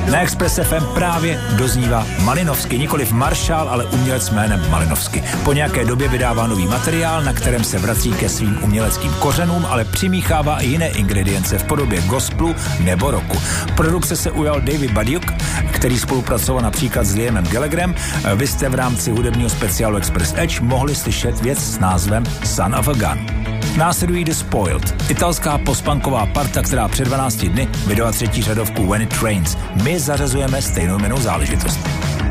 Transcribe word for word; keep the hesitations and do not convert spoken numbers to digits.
Na Express F M právě doznívá Malinovsky, nikoliv Maršál, ale umělec jménem Malinovsky. Po nějaké době vydává nový materiál, na kterém se vrací ke svým uměleckým kořenům, ale přimíchává i jiné ingredience v podobě gospelu nebo rocku. Produkce se ujal David Badiuk, který spolupracoval například s Liamem Gallagherem. Vy jste v rámci hudebního speciálu Express Edge mohli slyšet věc s názvem Son of a Gun. Následují The Spoiled, italská postpunková parta, která před dvanácti dny vydala třetí řadovku When It Rains. My zařazujeme stejnou jmennou záležitost.